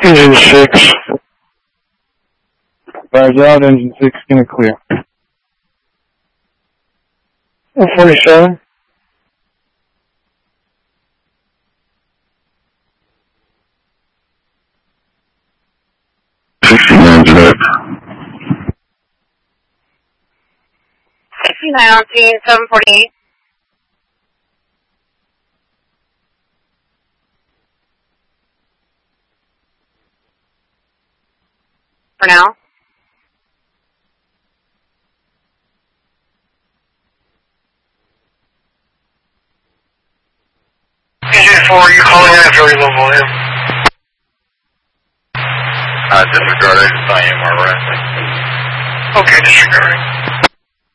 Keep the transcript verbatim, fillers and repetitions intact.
Engine six. Fires out, engine six, gonna clear. one forty-seven. sixty-nine direct. sixty-nine on scene, seven forty-eight. For now. Engine four, you calling at a very low volume? Uh, disregard, I just saw you more resting. Okay, disregarding.